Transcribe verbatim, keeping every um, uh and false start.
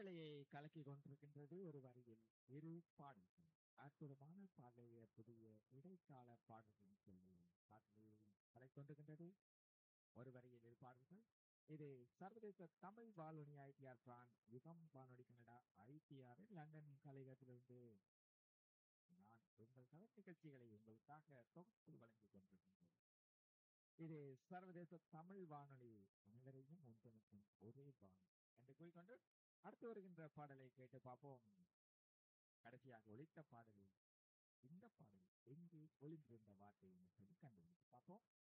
காற்றலையை கலக்கி கொண்டிருக்கின்றது ஒரு வரியில் இரு பாடல்கள். அற்புதமான பாடலைய புதிய இடைக்கால பாடல்கள் சொல்லி காற்றலையை கலக்கிக் கொண்டிருக்கின்றது ஒரு வரியில் இரு பாடல்கள். இது சர்வதேச தமிழ் வானொலி ஐடிஆர் பிரான் யுகம் வானொலி கனடா ஐடிஆர் லண்டன் கலையகத்திலிருந்து நான் உங்கள் கலை நிகழ்ச்சிகளை உங்களுக்காக தொகுத்து வழங்கிக் கொண்டிருக்கின்றேன். இது சர்வதேச தமிழ் வானொலி, அனைவரையும் ஒன்றிணைக்கும் ஒரே வானொலி என்று கூறிக்கொண்டு அடுத்து வருகின்ற பாடலை கேட்டு பார்ப்போம். கடைசியாக ஒலித்த பாடலில் இந்த பாடல் எங்கே ஒளிந்திருந்த வார்த்தை என்று சொல்லி கண்டுபிடித்து பார்ப்போம்.